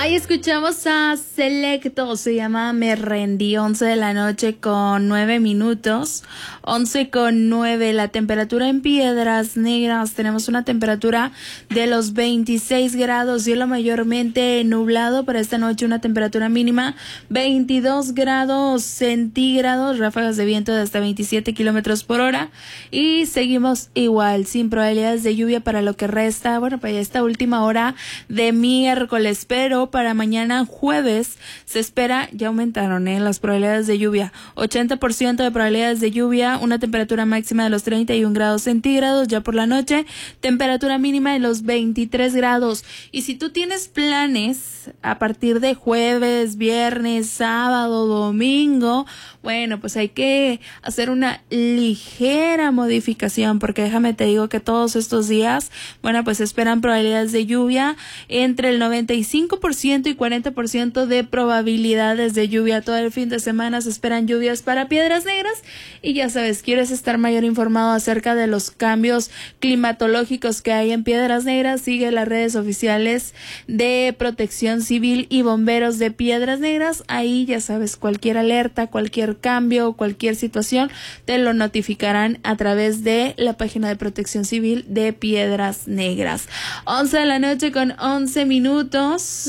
Ahí escuchamos a Selecto, se llama Me Rendí, 11 de la noche con 9 minutos, 11 con 9, la temperatura en Piedras Negras, tenemos una temperatura de los 26 grados, cielo mayormente nublado para esta noche, una temperatura mínima 22 grados centígrados, ráfagas de viento de hasta 27 kilómetros por hora y seguimos igual, sin probabilidades de lluvia para lo que resta, bueno, para esta última hora de miércoles, pero para mañana jueves se espera, ya aumentaron las probabilidades de lluvia, 80% de probabilidades de lluvia, una temperatura máxima de los 31 grados centígrados, ya por la noche, temperatura mínima de los 23 grados. Y si tú tienes planes a partir de jueves, viernes, sábado, domingo, bueno, pues hay que hacer una ligera modificación, porque déjame te digo que todos estos días, bueno, pues esperan probabilidades de lluvia entre el 95% y 40% de probabilidades de lluvia. Todo el fin de semana se esperan lluvias para Piedras Negras y ya sabes, quieres estar mayor informado acerca de los cambios climatológicos que hay en Piedras Negras, sigue las redes oficiales de Protección Civil y Bomberos de Piedras Negras. Ahí ya sabes, cualquier alerta, cualquier cambio, cualquier situación, te lo notificarán a través de la página de Protección Civil de Piedras Negras. 11 de la noche con 11 minutos.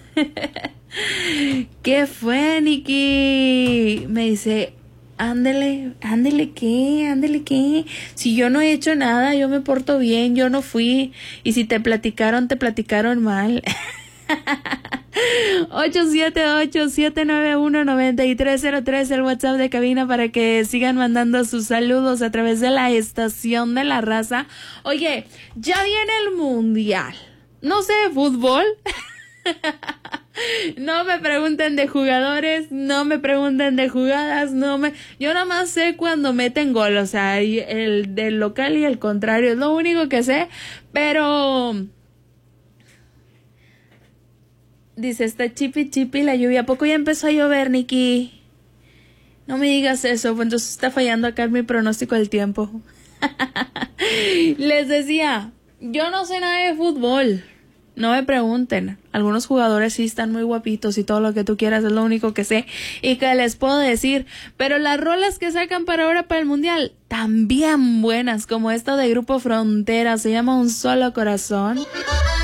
¿Qué fue, Nikki? Me dice, ándele qué. Si yo no he hecho nada, yo me porto bien, yo no fui. Y si te platicaron mal. 878-791-9303, el WhatsApp de cabina para que sigan mandando sus saludos a través de la estación de la raza. Oye, ya viene el mundial. No sé de fútbol. No me pregunten de jugadores, no me pregunten de jugadas, yo nada más sé cuando meten gol, o sea, el del local y el contrario, es lo único que sé, pero dice, está chipi la lluvia, ¿a poco ya empezó a llover, Nikki? No me digas eso, pues entonces está fallando acá mi pronóstico del tiempo. Les decía, yo no sé nada de fútbol. No me pregunten, algunos jugadores sí están muy guapitos y todo lo que tú quieras, es lo único que sé y que les puedo decir, pero las rolas que sacan para ahora para el mundial, también buenas, como esta de Grupo Frontera, se llama Un Solo Corazón.